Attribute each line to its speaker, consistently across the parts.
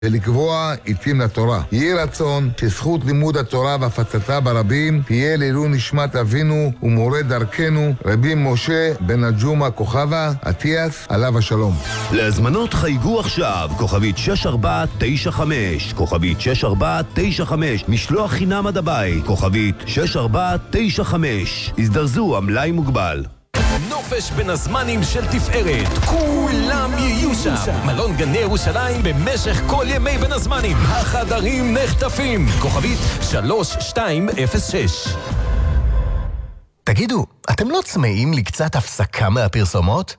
Speaker 1: ולקבוע עיתים לתורה. יהי רצון שזכות לימוד התורה והפצתה ברבים תהיה לעילוי נשמת אבינו ומורה דרכנו רבי משה בן נג'ומא כוכבא אטיאס עליו השלום.
Speaker 2: להזמנות חייגו עכשיו כוכבית 6495 כוכבית 6495 משלוח חינם עד הבית כוכבית 6495 הזדרזו, המלאי מוגבל.
Speaker 3: נופש בין הזמנים של תפארת, כולם יהיו שם. מלון גני ירושלים במשך כל ימי בין הזמנים. החדרים נחטפים. כוכבית 3206.
Speaker 4: תגידו, אתם לא צמאים לקצת הפסקה מהפרסומות?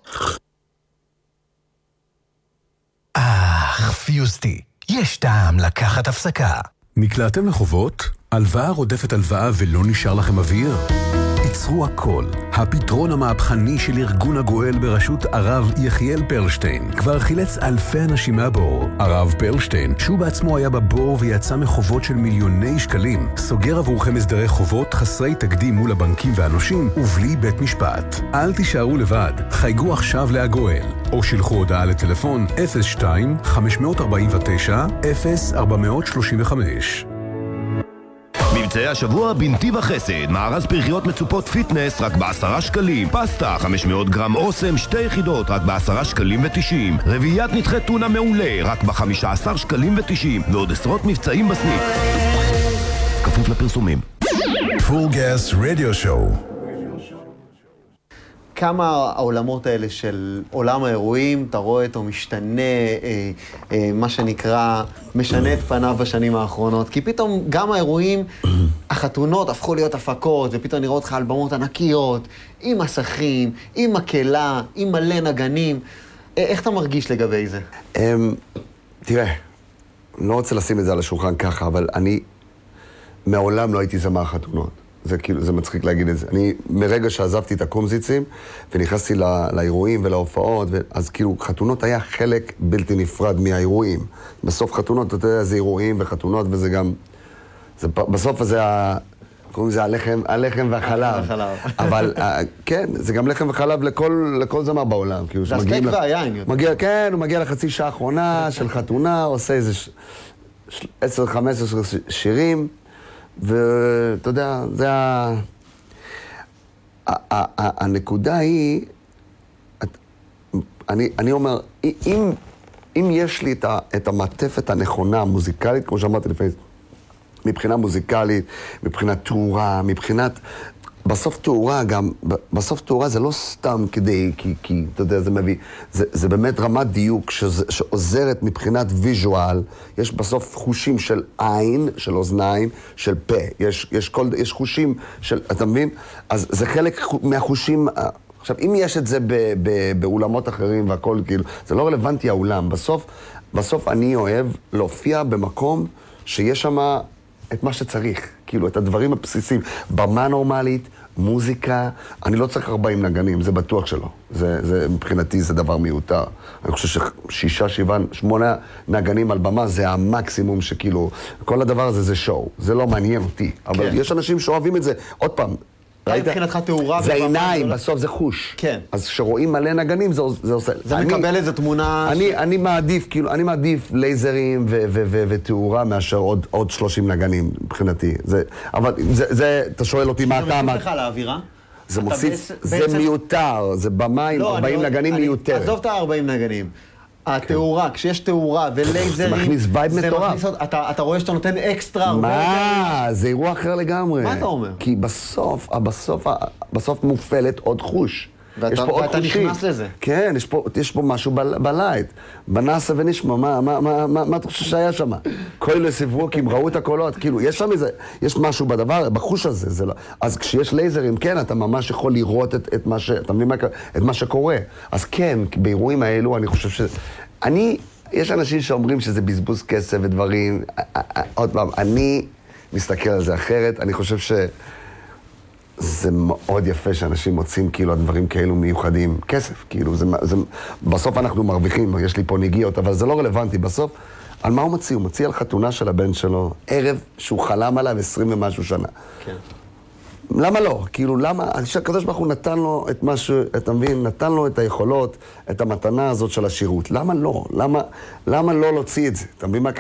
Speaker 4: פיוסטי, יש טעם לקחת הפסקה.
Speaker 5: נקלעתם לחובות? הלוואה רודפת הלוואה ולא נשאר לכם אוויר? עצרו הכל. הפתרון המהפכני של ארגון הגואל בראשות הרב יחיאל פרלשטיין כבר חילץ אלפי אנשים מהבור. הרב פרלשטיין, שהוא בעצמו היה בבור ויצא מחובות של מיליוני שקלים, סוגר עבורכם הסדרי חובות חסרי תקדים מול הבנקים והנושים ובלי בית משפט. אל תישארו לבד. חייגו עכשיו להגואל או שלחו הודעה לטלפון 02-549-0435.
Speaker 2: מבצעי השבוע בנתיב החסד, מארז פרחיות מצופות פיטנס רק ב10 שקלים, פסטה 500 גרם אוסם 2 יחידות רק ב10 שקלים ו90, רביעיית נתחי טונה מעולה רק ב15 שקלים ו90, ועוד עשרות מבצעים בסניף. כפוף לפרסומים.
Speaker 6: פול גאס רדיו שואו.
Speaker 7: כמה העולמות האלה של עולם האירועים, אתה רואה אותו משתנה, מה שנקרא, משנה את פניו בשנים האחרונות. כי פתאום גם האירועים, החתונות הפכו להיות הפקות, ופתאום נראות לך אלבומות ענקיות, עם מסכים, עם מקלה, עם מלא נגנים. איך אתה מרגיש לגבי זה?
Speaker 8: תראה, אני לא רוצה לשים את זה על השולחן ככה, אבל אני מעולם לא הייתי זמר חתונות. זה כאילו, זה מצחיק להגיד את זה. אני, מרגע שעזבתי את הקומזיצים, ונכנסתי לאירועים ולהופעות, אז כאילו, חתונות היה חלק בלתי נפרד מהאירועים. בסוף חתונות, אתה יודע, זה אירועים וחתונות, וזה גם, בסוף זה קוראים לזה הלחם והחלב. אבל כן, זה גם לחם וחלב לכל זמר בעולם.
Speaker 7: זה הסטייק והיין.
Speaker 8: כן, הוא מגיע לחצי שעה האחרונה של חתונה, עושה איזה 10-15 שירים, ואתה יודע, זה הנקודה היא, אני אומר, אם יש לי את המעטפת הנכונה, המוזיקלית, כמו שאמרתי לפני, מבחינה מוזיקלית, מבחינת תאורה, בסוף תאורה זה לא סתם כדי, כי אתה יודע, זה מביא, זה באמת רמת דיוק שעוזרת מבחינת ויז'ואל. יש בסוף חושים של עין, של אוזניים, של פה. יש חושים של, אתה מבין? אז זה חלק מהחושים. עכשיו, אם יש את זה באולמות אחרים והכל, כאילו, זה לא רלוונטי האולם. בסוף אני אוהב להופיע במקום שיש שם את מה שצריך, כאילו, את הדברים הבסיסיים. במה נורמלית, מוזיקה, אני לא צריך 40 נגנים, זה בטוח שלא. זה מבחינתי זה דבר מיותר. אני חושב ש6, 7, 8 נגנים על במה זה המקסימום שכאילו, כל הדבר הזה זה שואו. זה לא מעניין אותי. אבל יש אנשים שאוהבים את זה. עוד פעם,
Speaker 7: ראית? מבחינתך תאורה
Speaker 8: זה עיניים, בסוף זה חוש.
Speaker 7: כן.
Speaker 8: אז כשרואים מלא נגנים, זה עושה.
Speaker 7: זה מקבל איזה תמונה...
Speaker 8: אני מעדיף לייזרים ותאורה מאשר עוד 30 נגנים, מבחינתי. אבל זה, אתה שואל אותי מה אתה...
Speaker 7: זה מוסיף לך לאווירה?
Speaker 8: זה מוסיף, זה מיותר, זה במים, 40 נגנים מיותרת.
Speaker 7: עזוב את ה-40 נגנים. התאורה, כשיש תאורה ולייזרים...
Speaker 8: זה מכניס וייב מטורף.
Speaker 7: אתה רואה שאתה נותן אקסטרה...
Speaker 8: מה? זה אירוע אחר לגמרי.
Speaker 7: מה אתה אומר?
Speaker 8: כי בסוף מופעלת עוד חוש.
Speaker 7: ואתה נכנס לזה.
Speaker 8: כן, יש פה משהו בלייט. בנסה ונשמע, מה אתה חושב שהיה שם? כל סיבוקים, ראו את הקולות, כאילו, יש שם איזה, יש משהו בדבר, בחוש הזה, אז כשיש לייזרים, כן, אתה ממש יכול לראות את מה אתה מבין את מה שקורה. אז כן, באירועים האלו, אני חושב יש אנשים שאומרים שזה בזבוז כסף ודברים, עוד פעם, אני מסתכל על זה אחרת, אני חושב זה מאוד יפה שאנשים מוצאים כאילו הדברים כאלו מיוחדים. כסף, כאילו, בסוף אנחנו מרוויחים, יש לי פה נגיעות, אבל זה לא רלוונטי. בסוף, על מה הוא מציע? הוא מציע על חתונה של הבן שלו, ערב שהוא חלם עליו 20 ומשהו שנה.
Speaker 7: כן.
Speaker 8: למה לא? כאילו, למה? הקדוש ברוך הוא נתן לו את מה אתה מבין? נתן לו את היכולות, את המתנה הזאת של השירות. למה לא? למה לא להוציא את זה? אתה מבין מה